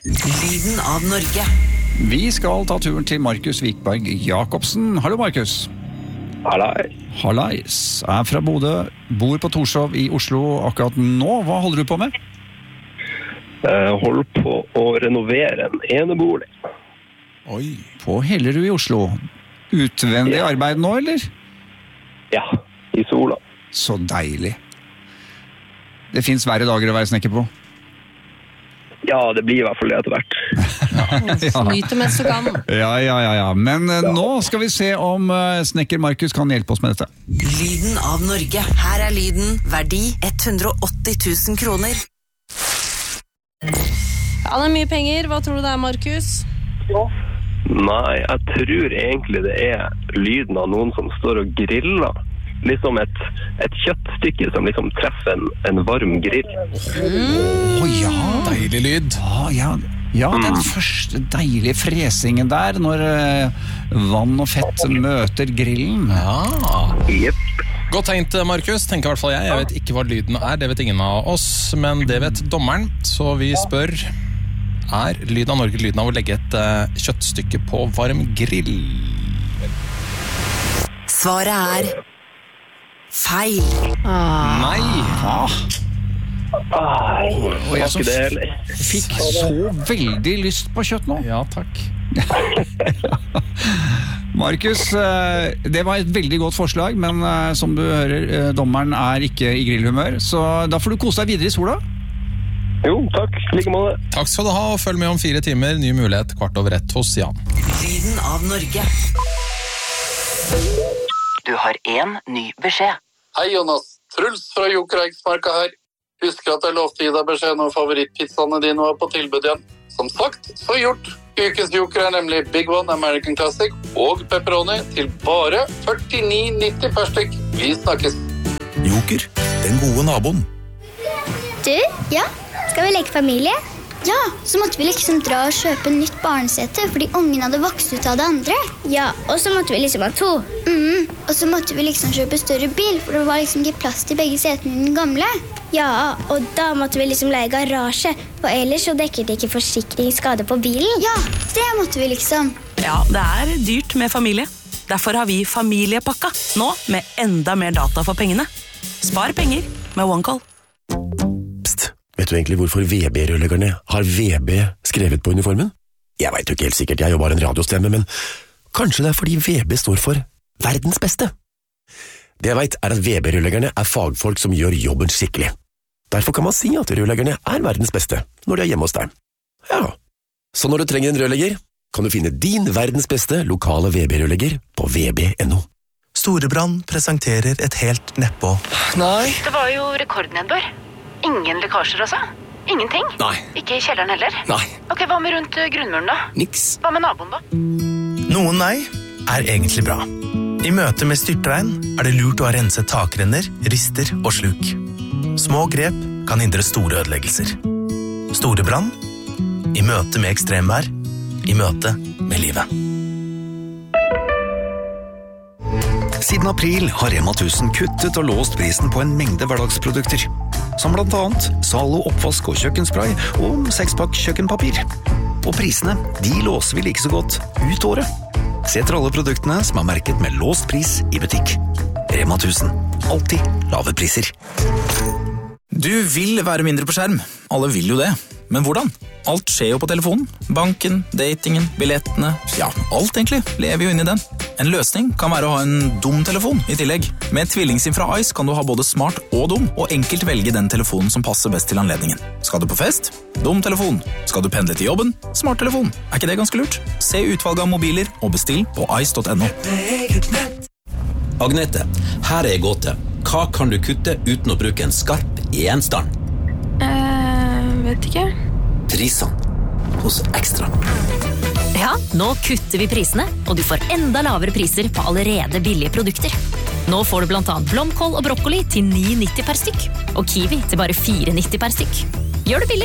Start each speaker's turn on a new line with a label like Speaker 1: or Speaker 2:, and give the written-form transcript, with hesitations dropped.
Speaker 1: Lyden av Norge.
Speaker 2: Vi skal ta turen til Markus Vikberg Jacobsen. Hallo, Markus.
Speaker 3: Hallais.
Speaker 2: Hallais. Fra Bodø, bor på Torshov i Oslo akkurat nå. Hva holder du på med?
Speaker 3: Holder på å renovere en enebolig.
Speaker 2: Oi. På Hellerud i Oslo. Utvendig arbeid nå, eller?
Speaker 3: Ja, i sola.
Speaker 2: Så deilig. Det finnes verre dager å være snekker på.
Speaker 3: Ja, det blir i hvert fall det etter hvert.
Speaker 4: Nyt det mens du kan.
Speaker 2: Ja. Men nå skal vi se om snekker Markus kan hjelpe oss med dette.
Speaker 1: Lyden av Norge. Her er lyden, verdi 180 000 kroner.
Speaker 4: Ja, det er mye penger. Hva tror du det er, Markus?
Speaker 3: Nei, jeg tror egentlig det er lyden av noen som står og griller. Liksom et kjøttstykke som liksom treffer en varm grill.
Speaker 2: Ja.
Speaker 5: Deilig lyd.
Speaker 2: Ja, den første deilige fresingen der, når vann og fett møter grillen.
Speaker 3: Jepp.
Speaker 5: Godt tenkt, Markus, tenker i hvert fall jeg. Jeg vet ikke hva lyden er, det vet ingen av oss, men det vet dommeren, så vi spør, er lyden av Norge lyden av å legge et kjøttstykke på varm grill?
Speaker 1: Svaret er feil.
Speaker 5: Nei.
Speaker 2: Og jeg som
Speaker 3: det heller.
Speaker 2: fikk så veldig lyst på kjøtt nå.
Speaker 5: Ja, takk.
Speaker 2: Markus, det var et veldig godt forslag, men som du hører, dommeren er ikke i grillhumør, så da får du kose deg videre i sola.
Speaker 3: Jo, takk. Like måte.
Speaker 5: Takk skal du ha, og følg med om 4 timer. Ny mulighet 1:15 hos Jan.
Speaker 1: Lyden av Norge. Du har en ny beskjed.
Speaker 6: Hei Jonas, Truls fra Joker Eiksmarka her. Husker at jeg lovte gi deg beskjed når favorittpizzaene dine var på tilbud igjen. Som sagt, så gjort. Ukens Joker er nemlig Big One American Classic og pepperoni til bare 49,90 per stykk. Vi snakkes.
Speaker 7: Joker, den gode naboen.
Speaker 8: Du, ja, skal vi leke familie? Ja, så måtte vi liksom dra og kjøpe nytt barnesete fordi ungen hadde vokst ut av det andre. Ja, og så måtte vi liksom ha 2. Og så måtte vi liksom kjøpe større bil, for det var liksom ikke plass til begge setene i den gamle. Ja, og da måtte vi liksom leie garasje, for ellers så dekket ikke forsikringsskade på bilen. Ja, det måtte vi liksom.
Speaker 9: Ja, det er dyrt med familie. Derfor har vi familiepakka, nå med enda mer data for pengene. Spar penger med OneCall.
Speaker 7: Psst, vet du egentlig hvorfor VB-rørleggerne har VB skrevet på uniformen? Jeg vet jo ikke helt sikkert, jeg er jo bare en radiostemme, men kanskje det er fordi VB står for verdens beste. Det jeg vet er at VB-rørleggerne er fagfolk som gjør jobben skikkelig. Derfor kan man si at rørleggerne er verdens beste når de er hjemme hos deg. Ja, så når du trenger en rørlegger, kan du finne din verdens beste lokale VB-rørlegger på vb.no.
Speaker 10: Storebrand presenterer et helt nedpå.
Speaker 11: Nei. Det var jo rekordnedbør. Ingen lekkasjer altså? Ingenting?
Speaker 10: Nei.
Speaker 11: Ikke i kjelleren heller?
Speaker 10: Nei.
Speaker 11: Ok, hva med rundt grunnmuren da?
Speaker 10: Niks.
Speaker 11: Hva med naboen da?
Speaker 10: Noen nei er egentlig bra. I møte med styrtregn er det lurt å ha renset takrenner, rister og sluk. Små grep kan hindre store ødeleggelser. Storebrand, i møte med ekstremvær, i møte med livet.
Speaker 12: Siden april har Rema 1000 kuttet og låst prisen på en mengde hverdagsprodukter. Som blant annet Zalo oppvask og kjøkkenspray og 6-pakk kjøkkenpapir. Og prisene, de låser vi like så godt ut året. Se etter alle produktene som er merket med låst pris i butikk. Rema 1000. Alltid lave priser.
Speaker 13: Du vil være mindre på skjerm. Alle vil jo det. Men hvordan? Alt skjer jo på telefonen. Banken, datingen, billettene. Ja, alt egentlig lever jo inn i den. En løsning kan være å ha en dum telefon i tillegg. Med TvillingSIM fra Ice kan du ha både smart og dum, og enkelt velge den telefonen som passer best til anledningen. Skal du på fest? Dum telefon. Skal du pendle til jobben? Smart telefon. Er ikke det ganske lurt? Se utvalget av mobiler og bestill på ice.no.
Speaker 14: Agnete, her er gåte. Hva kan du kutte uten å bruke en skarp gjenstand?
Speaker 4: Vet ikke.
Speaker 14: Prisene hos Ekstra.
Speaker 15: Ja, nå kutter vi prisene, og du får enda lavere priser på allerede billige produkter. Nå får du blant annet blomkål og brokkoli til 9,90 per stykk, og kiwi til bare 4,90 per stykk. Gjør det billig!